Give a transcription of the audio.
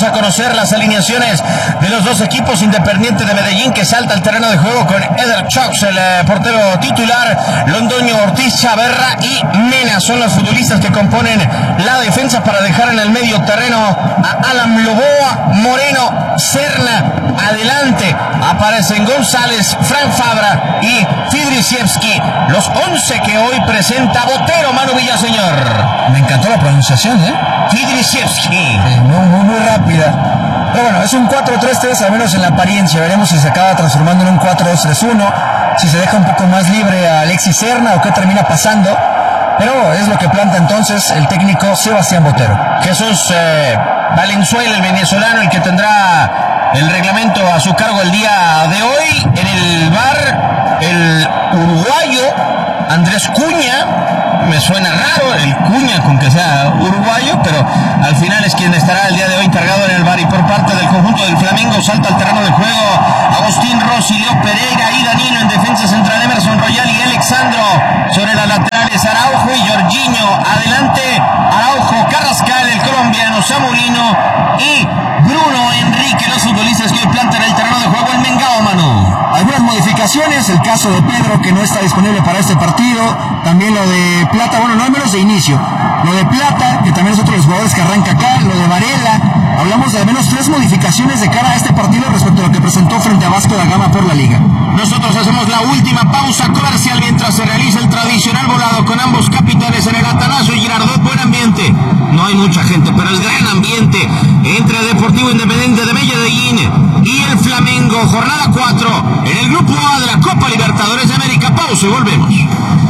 a conocer las alineaciones de los dos equipos. Independiente de Medellín, que salta al terreno de juego con Eder Chox, el portero titular. Londoño, Ortiz, Chaverra y Mena son los futbolistas que componen la defensa para dejar en el medio terreno a Alan Loboa, Moreno, Serna. Adelante aparecen González, Frank Fabra y Fidrisiewski, los 11 que hoy presenta Botero. Manu Villaseñor. Me encantó la pronunciación, Fidrisiewski. Muy rápida. Pero bueno, es un 4-3-3, al menos en la apariencia. Veremos si se acaba transformando en un 4-2-3-1, si se deja un poco más libre a Alexis Serna o qué termina pasando. Pero es lo que planta entonces el técnico Sebastián Botero. Jesús Valenzuela, el venezolano, el que tendrá el reglamento a su cargo el día de hoy. En el VAR, el uruguayo Andrés Cuña. Me suena raro el Cuña con que sea uruguayo, pero al final es quien estará el día de hoy encargado en el VAR. Y por parte del conjunto del Flamengo salta al terreno de juego Agustín Rossi, Leo Pereira y Danilo. En defensa central Emerson Royal y Alexandro. Sobre las laterales Araujo y Jorginho. Adelante Araujo, Carrascal, el colombiano, Zamorino y Bruno Enrique, los futbolistas que hoy plantan el terreno de juego el Mengao, Manu. Algunas modificaciones, el caso de Pedro, que no está disponible para este partido, también lo de Plata, bueno, no al menos de inicio, lo de Plata, que también es otro de los jugadores que arranca acá, lo de Varela. Hablamos de al menos 3 modificaciones de cara a este partido respecto a lo que presentó frente a Vasco da Gama por la Liga. Nosotros hacemos la última pausa comercial mientras se realiza el tradicional volado con ambos capitanes en el Atanasio Girardot. Buen ambiente, no hay mucha gente, pero es gran ambiente entre Deportivo Independiente de Medellín y el Flamengo. Jornada 4 en el Grupo A de la Copa Libertadores de América. Pausa y volvemos.